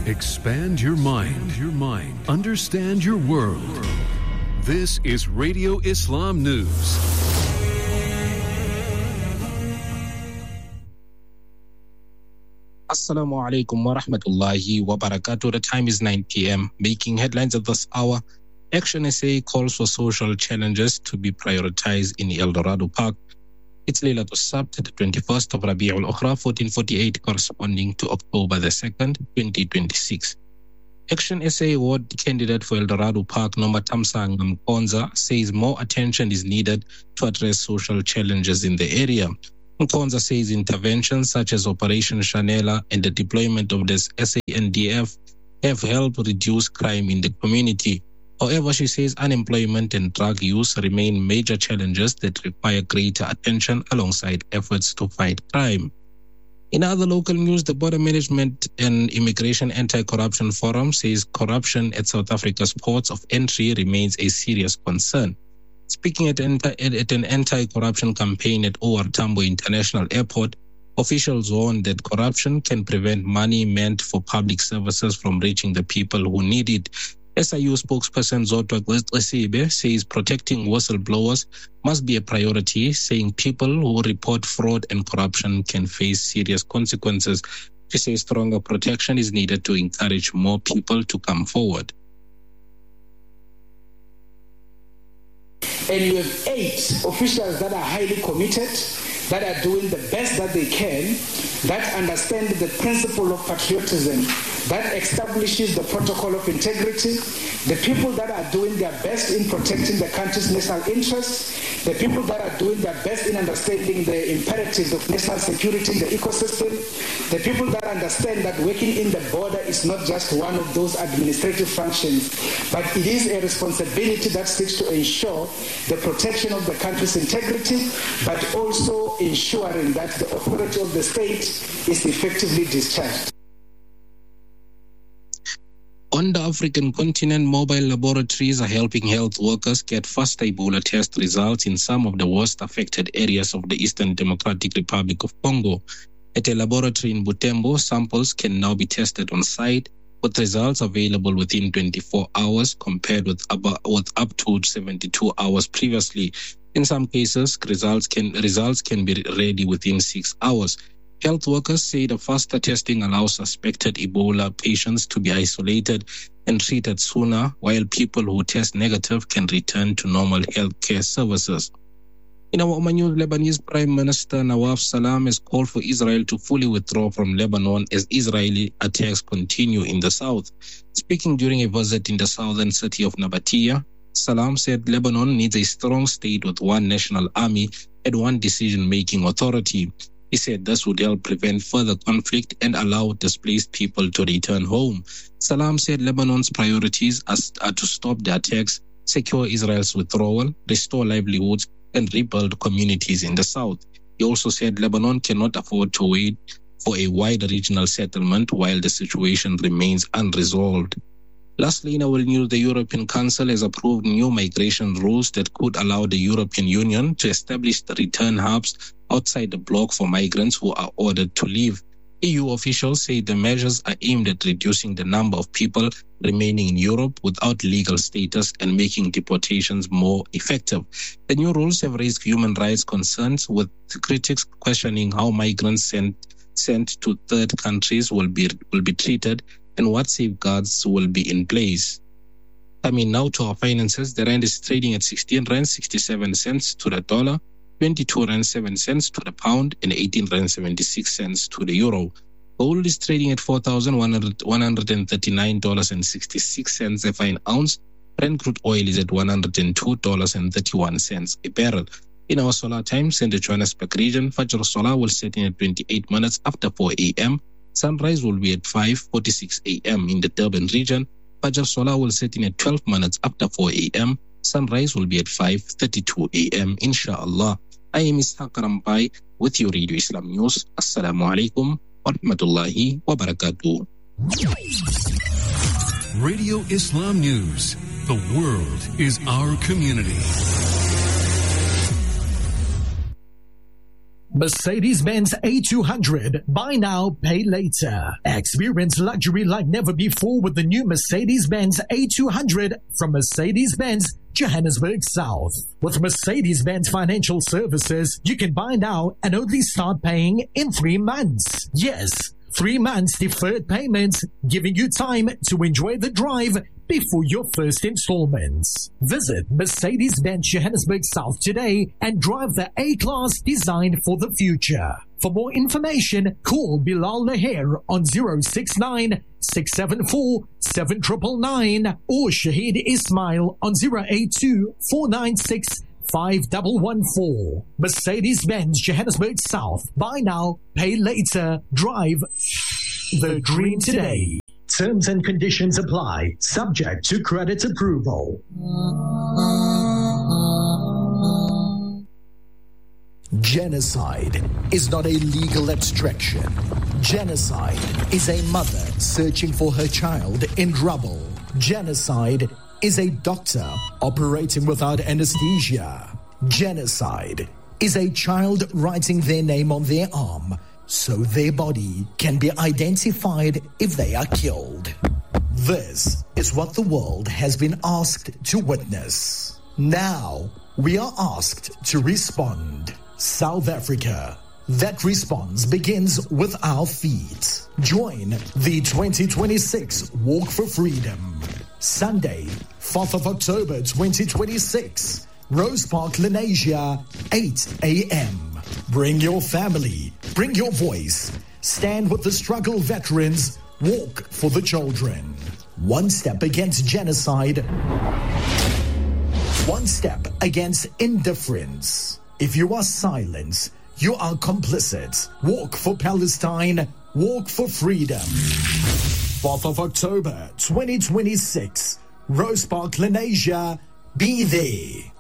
Expand your mind. Understand your world. This is Radio Islam News. Assalamu alaikum wa rahmatullahi wa barakatuh. The time is 9 p.m. Making headlines at this hour. Action SA calls for social challenges to be prioritized in El Dorado Park. It's Laylatul Sabt, the 21st of Rabi'ul Ukhra, 1448, corresponding to October the 2nd, 2026. Action SA Award candidate for El Dorado Park, Nomatamsa Mkonza, says more attention is needed to address social challenges in the area. Mkonza says interventions such as Operation Shanela and the deployment of the SANDF have helped reduce crime in the community. However, she says unemployment and drug use remain major challenges that require greater attention alongside efforts to fight crime. In other local news, the Border Management and Immigration Anti-Corruption Forum says corruption at South Africa's ports of entry remains a serious concern. Speaking at an anti-corruption campaign at OR Tambo International Airport, officials warned that corruption can prevent money meant for public services from reaching the people who need it. SIU spokesperson Zodwa Glesibe says protecting whistleblowers must be a priority, saying people who report fraud and corruption can face serious consequences. She says stronger protection is needed to encourage more people to come forward. And you have 8 officials that are highly committed, that are doing the best that they can, that understand the principle of patriotism, that establishes the protocol of integrity, the people that are doing their best in protecting the country's national interests, the people that are doing their best in understanding the imperatives of national security in the ecosystem, the people that understand that working in the border is not just one of those administrative functions, but it is a responsibility that seeks to ensure the protection of the country's integrity, but also ensuring that the authority of the state is effectively discharged. On the African continent, mobile laboratories are helping health workers get faster Ebola test results in some of the worst affected areas of the Eastern Democratic Republic of Congo. At a laboratory in Butembo, samples can now be tested on site, with results available within 24 hours compared with up to 72 hours previously. In some cases, results can be ready within 6 hours. Health workers say the faster testing allows suspected Ebola patients to be isolated and treated sooner, while people who test negative can return to normal healthcare services. In our Oman news, Lebanese Prime Minister Nawaf Salam has called for Israel to fully withdraw from Lebanon as Israeli attacks continue in the south. Speaking during a visit in the southern city of Nabatea, Salam said Lebanon needs a strong state with one national army and one decision-making authority. He said this would help prevent further conflict and allow displaced people to return home. Salam said Lebanon's priorities are to stop the attacks, secure Israel's withdrawal, restore livelihoods, and rebuild communities in the south. He also said Lebanon cannot afford to wait for a wider regional settlement while the situation remains unresolved. Lastly, in our news, the European Council has approved new migration rules that could allow the European Union to establish the return hubs outside the bloc for migrants who are ordered to leave. EU officials say the measures are aimed at reducing the number of people remaining in Europe without legal status and making deportations more effective. The new rules have raised human rights concerns, with critics questioning how migrants sent to third countries will be treated and what safeguards will be in place. Coming now to our finances, the rand is trading at 16 rand 67 cents to the dollar, 22 rand 7 cents to the pound, and 18 rand 76 cents to the euro. Gold is trading at $4,139.66 a fine ounce. Brent crude oil is at $102.31 a barrel. In our solar times in the Johannesburg region, Fajr Solar will set in at 28 minutes after 4 a.m. Sunrise will be at 5:46 a.m. in the Durban region. Fajr Solar will set in at 12 minutes after 4 a.m. Sunrise will be at 5:32 a.m. Inshallah. I am Ishaq Rampai with your Radio Islam News. Assalamu alaikum wa rahmatullahi wa barakatuh. Radio Islam News. The world is our community. Mercedes-Benz A200. Buy now, pay later. Experience luxury like never before with the new Mercedes-Benz A200 from Mercedes-Benz Johannesburg South. With Mercedes-Benz Financial Services, you can buy now and only start paying in 3 months. Yes, 3 months deferred payments, giving you time to enjoy the drive before your first installments. Visit Mercedes-Benz Johannesburg South today and drive the A-Class designed for the future. For more information, call Bilal Laher on 069-674-7999 or Shahid Ismail on 082-496-5114. Mercedes-Benz Johannesburg South. Buy now, pay later. Drive the dream today. Terms and conditions apply, subject to credit approval. Genocide is not a legal abstraction. Genocide is a mother searching for her child in rubble. Genocide is a doctor operating without anesthesia. Genocide is a child writing their name on their arm so their body can be identified if they are killed. This is what the world has been asked to witness. Now, we are asked to respond. South Africa. That response begins with our feet. Join the 2026 Walk for Freedom. Sunday, 4th of October 2026. Rose Park, Lenasia, 8 a.m. Bring your family, bring your voice. Stand with the struggle veterans. Walk for the children. One step against genocide. One step against indifference. If you are silent, you are complicit. Walk for Palestine. Walk for freedom. 4th of October 2026. Rose Park, Lenasia. Be there.